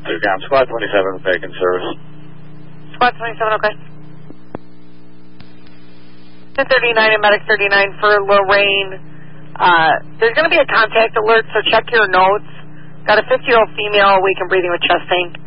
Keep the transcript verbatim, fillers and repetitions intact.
I'm Squad twenty-seven, Bacon Service. Squad twenty-seven, okay. ten thirty-nine and Medic thirty-nine for Lorraine. Uh, there's going to be a contact alert, so check your notes. Got a fifty-year-old female, weak and breathing with chest pain.